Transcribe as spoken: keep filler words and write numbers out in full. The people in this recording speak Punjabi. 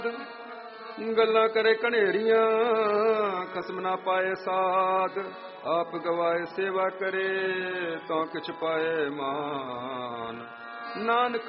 ਗੱਲਾਂ ਕਰੇ ਘਨੇਰੀਆਂ, ਖਸਮ ਨਾ ਪਾਏ ਸਾਧ। ਆਪ ਗਵਾਏ ਸੇਵਾ ਕਰੇ, ਤਾਂ ਕਿਛ ਪਾਏ ਮਾਨ। ਨਾਨਕ